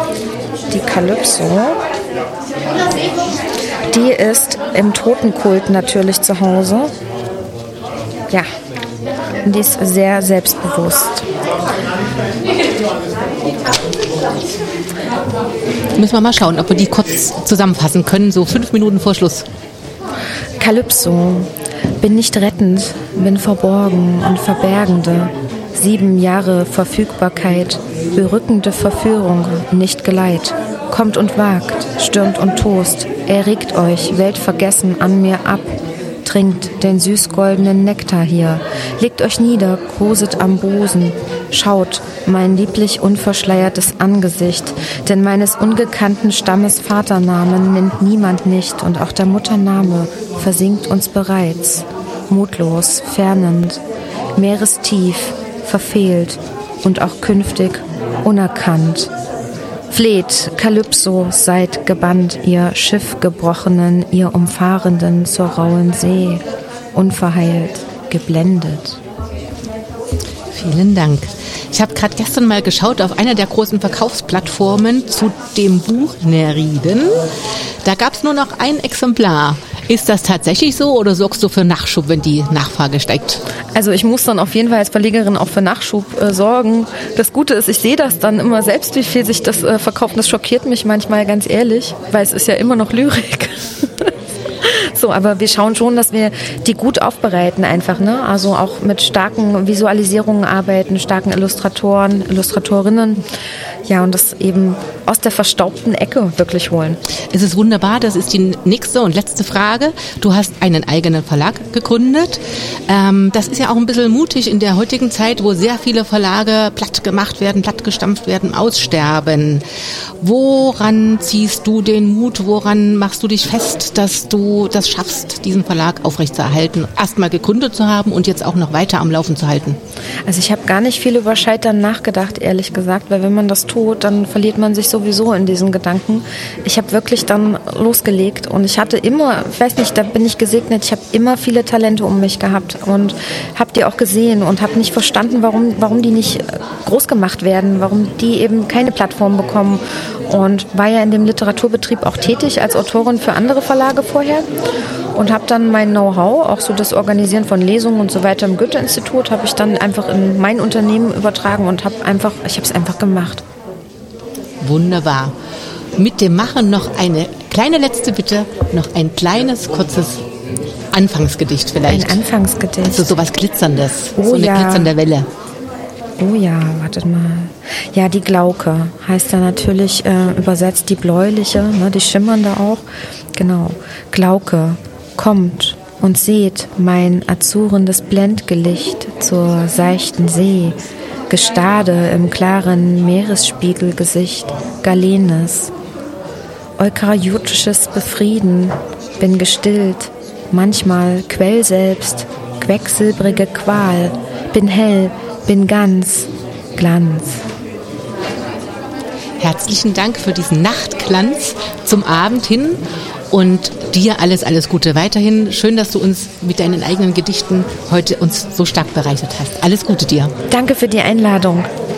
Die Kalypso, die ist im Totenkult natürlich zu Hause. Ja, die ist sehr selbstbewusst. Müssen wir mal schauen, ob wir die kurz zusammenfassen können, so 5 Minuten vor Schluss. Kalypso, bin nicht rettend, bin verborgen und verbergende. 7 Jahre Verfügbarkeit, berückende Verführung, nicht Geleit. Kommt und wagt, stürmt und tost, erregt euch, weltvergessen an mir ab. Trinkt den süßgoldenen Nektar hier, legt euch nieder, koset am Busen. Schaut, mein lieblich unverschleiertes Angesicht, denn meines ungekannten Stammes Vaternamen nennt niemand nicht und auch der Muttername versinkt uns bereits. Mutlos, fernend, meerestief, verfehlt und auch künftig unerkannt. Fleht, Kalypso, seid gebannt, ihr Schiffgebrochenen, ihr Umfahrenden zur rauen See, unverheilt, geblendet. Vielen Dank. Ich habe gerade gestern mal geschaut auf einer der großen Verkaufsplattformen zu dem Buch Nereiden. Da gab es nur noch ein Exemplar. Ist das tatsächlich so oder sorgst du für Nachschub, wenn die Nachfrage steigt? Also ich muss dann auf jeden Fall als Verlegerin auch für Nachschub sorgen. Das Gute ist, ich sehe das dann immer selbst, wie viel sich das verkauft. Das schockiert mich manchmal, ganz ehrlich, weil es ist ja immer noch Lyrik. So, aber wir schauen schon, dass wir die gut aufbereiten einfach, ne? Also auch mit starken Visualisierungen arbeiten, starken Illustratoren, Illustratorinnen. Ja, und das eben aus der verstaubten Ecke wirklich holen. Es ist wunderbar, das ist die nächste und letzte Frage. Du hast einen eigenen Verlag gegründet. Das ist ja auch ein bisschen mutig in der heutigen Zeit, wo sehr viele Verlage platt gemacht werden, platt gestampft werden, aussterben. Woran ziehst du den Mut, woran machst du dich fest, dass du das schaffst, diesen Verlag aufrechtzuerhalten, erstmal gegründet zu haben und jetzt auch noch weiter am Laufen zu halten? Also ich habe gar nicht viel über Scheitern nachgedacht, ehrlich gesagt, weil wenn man das tut, dann verliert man sich sowieso in diesen Gedanken. Ich habe wirklich dann losgelegt und ich hatte immer, ich weiß nicht, da bin ich gesegnet, ich habe immer viele Talente um mich gehabt und habe die auch gesehen und habe nicht verstanden, warum die nicht groß gemacht werden, warum die eben keine Plattform bekommen und war ja in dem Literaturbetrieb auch tätig als Autorin für andere Verlage vorher und habe dann mein Know-how, auch so das Organisieren von Lesungen und so weiter im Goethe-Institut, habe ich dann einfach in mein Unternehmen übertragen und ich habe es einfach gemacht. Wunderbar. Mit dem Machen noch eine kleine letzte Bitte, noch ein kleines, kurzes Anfangsgedicht vielleicht. Ein Anfangsgedicht. Also sowas Glitzerndes, oh, so eine glitzernde Welle. Oh ja, wartet mal. Ja, die Glauke heißt ja natürlich übersetzt die bläuliche, ne, die schimmernde auch. Genau. Glauke, kommt und seht mein azurendes Blendgelicht zur seichten See. Gestade im klaren Meeresspiegelgesicht, Galenes. Eukaryotisches Befrieden, bin gestillt, manchmal Quell selbst, quecksilbrige Qual, bin hell, bin ganz, Glanz. Herzlichen Dank für diesen Nachtglanz zum Abend hin und dir alles Gute weiterhin. Schön, dass du uns mit deinen eigenen Gedichten heute uns so stark bereichert hast. Alles Gute dir. Danke für die Einladung.